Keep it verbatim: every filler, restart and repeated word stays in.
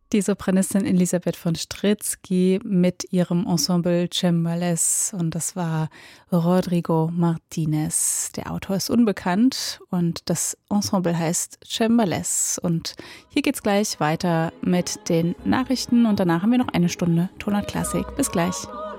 Die Sopranistin Elisabeth von Stritzky mit ihrem Ensemble Cembales und das war Rodrigo Martinez. Der Autor ist unbekannt und das Ensemble heißt Cembales. Und hier geht's gleich weiter mit den Nachrichten und danach haben wir noch eine Stunde Tonart Klassik. Bis gleich.